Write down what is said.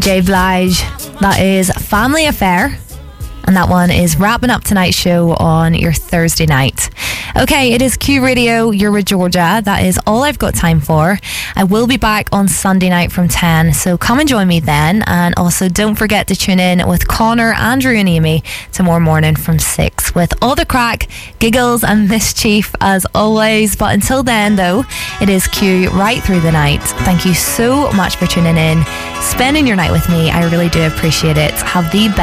Jay Blige. That is Family Affair. And that one is wrapping up tonight's show on your Thursday night. Okay, it is Q Radio, you're with Georgia. That is all I've got time for. I will be back on Sunday night from 10, so come and join me then. And also don't forget to tune in with Connor, Andrew and Amy tomorrow morning from 6 with all the crack, giggles and mischief as always. But until then though, it is Q right through the night. Thank you so much for tuning in, spending your night with me. I really do appreciate it. Have the best